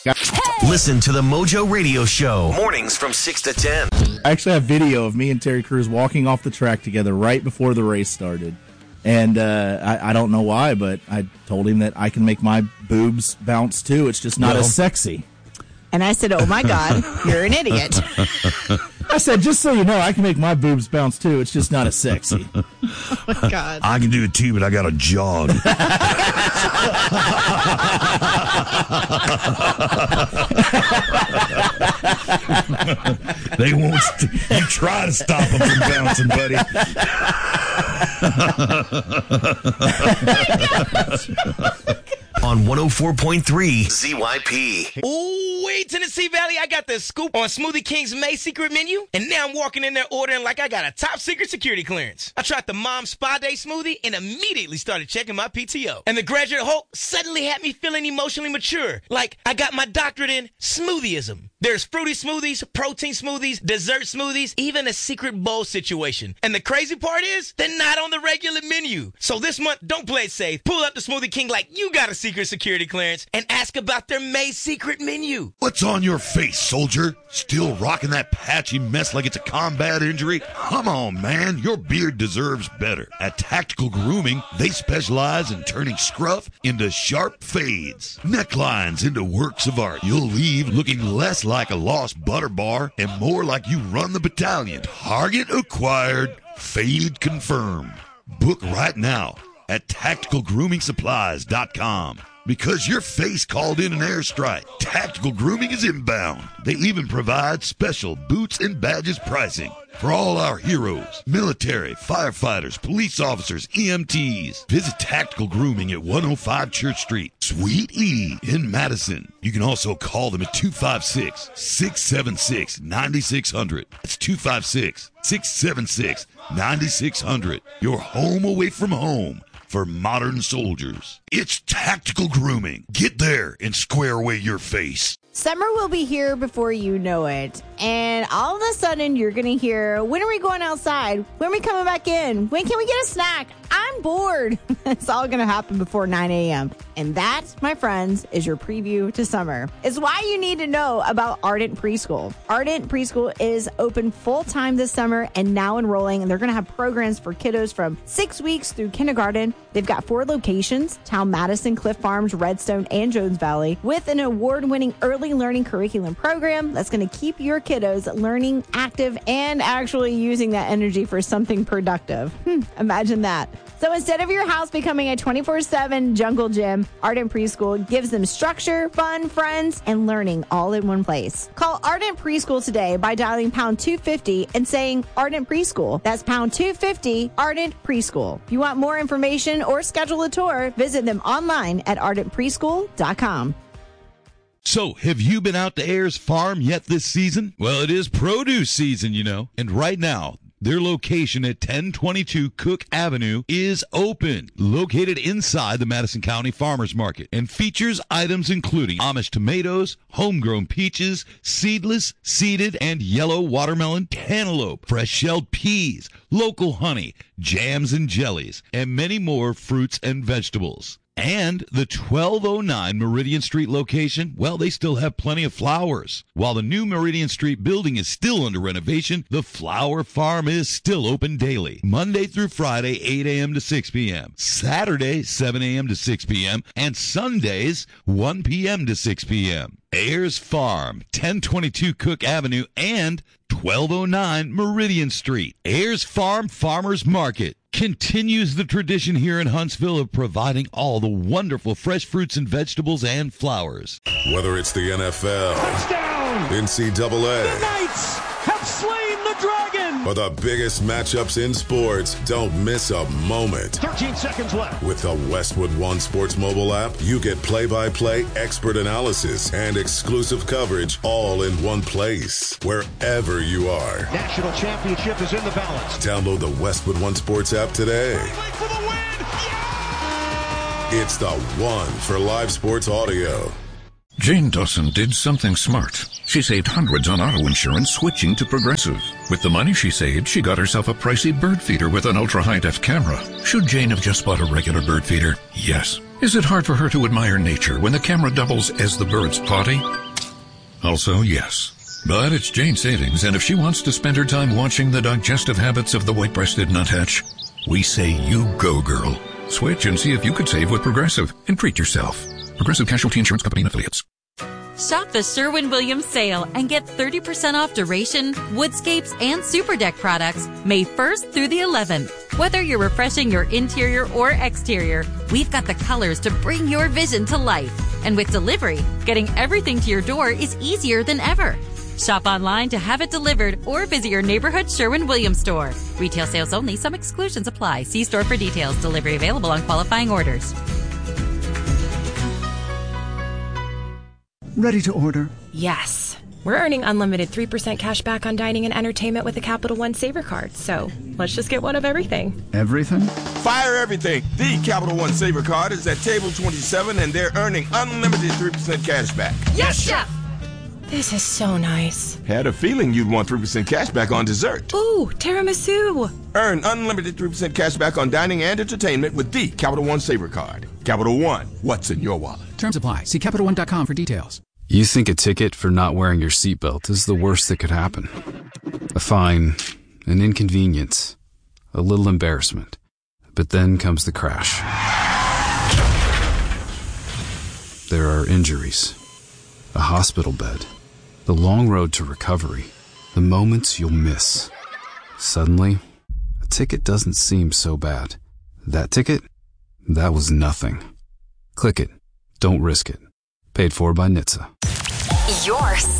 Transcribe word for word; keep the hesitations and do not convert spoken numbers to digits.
Listen to the Mojo Radio Show, mornings from six to ten. I actually have video of me and Terry Crews walking off the track together right before the race started. And uh, I, I don't know why, but I told him that I can make my boobs bounce too. It's just not well, as sexy. And I said, oh my God, you're an idiot. I said, just so you know, I can make my boobs bounce too. It's just not as sexy. Oh my God. I can do it too, but I got to jog. They won't. St- you try to stop them from bouncing, buddy. On one oh four point three Z Y P. Ooh, wait, Tennessee Valley, I got the scoop on Smoothie King's May secret menu, and now I'm walking in there ordering like I got a top secret security clearance. I tried the Mom Spa Day smoothie and immediately started checking my P T O. And the Graduate Hulk suddenly had me feeling emotionally mature, like I got my doctorate in smoothieism. There's fruity smoothies, protein smoothies, dessert smoothies, even a secret bowl situation. And the crazy part is, they're not on the regular menu. So this month, don't play it safe. Pull up the Smoothie King like you got a secret security clearance and ask about their May secret menu. What's on your face, soldier? Still rocking that patchy mess like it's a combat injury? Come on, man. Your beard deserves better. At Tactical Grooming, they specialize in turning scruff into sharp fades, necklines into works of art. You'll leave looking less like a lost butter bar and more like you run the battalion. Target acquired, fade confirmed. Book right now at tactical grooming supplies dot com. Because your face called in an airstrike, Tactical Grooming is inbound. They even provide special boots and badges pricing for all our heroes, military, firefighters, police officers, E M Ts. Visit Tactical Grooming at one oh five Church Street, Suite E in Madison. You can also call them at two five six, six seven six, nine six zero zero. That's two five six, six seven six, nine six zero zero. Your home away from home for modern soldiers. It's Tactical Grooming. Get there and square away your face. Summer will be here before you know it. And all of a sudden, you're going to hear, when are we going outside? When are we coming back in? When can we get a snack? I'm bored. It's all going to happen before nine a.m. And that, my friends, is your preview to summer. It's why you need to know about Ardent Preschool. Ardent Preschool is open full-time this summer and now enrolling. And they're going to have programs for kiddos from six weeks through kindergarten. They've got four locations, Town Madison, Cliff Farms, Redstone, and Jones Valley, with an award-winning early learning curriculum program that's going to keep your kiddos learning, active, and actually using that energy for something productive. Hmm, imagine that. So instead of your house becoming a twenty-four seven jungle gym, Ardent Preschool gives them structure, fun, friends, and learning all in one place. Call Ardent Preschool today by dialing pound two fifty and saying Ardent Preschool. That's pound two fifty, Ardent Preschool. If you want more information or schedule a tour, visit them online at ardent preschool dot com. So, have you been out to Ayers Farm yet this season? Well, it is produce season, you know. And right now, their location at ten twenty-two Cook Avenue is open, located inside the Madison County Farmers Market, and features items including Amish tomatoes, homegrown peaches, seedless, seeded, and yellow watermelon, cantaloupe, fresh-shelled peas, local honey, jams and jellies, and many more fruits and vegetables. And the twelve oh nine Meridian Street location, well, they still have plenty of flowers. While the new Meridian Street building is still under renovation, the flower farm is still open daily, Monday through Friday, eight a.m. to six p.m., Saturday, seven a.m. to six p.m., and Sundays, one p.m. to six p.m. Ayers Farm, ten twenty-two Cook Avenue, and twelve oh nine Meridian Street. Ayers Farm Farmers Market continues the tradition here in Huntsville of providing all the wonderful fresh fruits and vegetables and flowers. Whether it's the N F L, touchdown, N C double A, the Knights have slain the dragon, or the biggest matchups in sports, don't miss a moment. thirteen seconds left. With the Westwood One Sports mobile app, you get play-by-play, expert analysis, and exclusive coverage all in one place, wherever you are. National championship is in the balance. Download the Westwood One Sports app today. For the win. Yeah! It's the one for live sports audio. Jane Dawson did something smart. She saved hundreds on auto insurance switching to Progressive. With the money she saved, she got herself a pricey bird feeder with an ultra-high-def camera. Should Jane have just bought a regular bird feeder? Yes. Is it hard for her to admire nature when the camera doubles as the birds potty? Also, yes. But it's Jane Savings, and if she wants to spend her time watching the digestive habits of the white-breasted nuthatch, we say you go, girl. Switch and see if you could save with Progressive and treat yourself. Progressive Casualty Insurance Company and Affiliates. Shop the Sherwin-Williams sale and get thirty percent off Duration, Woodscapes, and Superdeck products May first through the eleventh. Whether you're refreshing your interior or exterior, we've got the colors to bring your vision to life. And with delivery, getting everything to your door is easier than ever. Shop online to have it delivered or visit your neighborhood Sherwin-Williams store. Retail sales only. Some exclusions apply. See store for details. Delivery available on qualifying orders. Ready to order? Yes. We're earning unlimited three percent cash back on dining and entertainment with a Capital One Saver card. So let's just get one of everything. Everything? Fire everything. The Capital One Saver card is at table twenty-seven, and they're earning unlimited three percent cash back. Yes, Chef! This is so nice. Had a feeling you'd want three percent cash back on dessert. Ooh, tiramisu. Earn unlimited three percent cash back on dining and entertainment with the Capital One Saver card. Capital One, what's in your wallet? Terms apply. See Capital One dot com for details. You think a ticket for not wearing your seatbelt is the worst that could happen. A fine, an inconvenience, a little embarrassment. But then comes the crash. There are injuries, a hospital bed, the long road to recovery, the moments you'll miss. Suddenly, a ticket doesn't seem so bad. That ticket? That was nothing. Click it. Don't risk it. Paid for by N H T S A. Yours.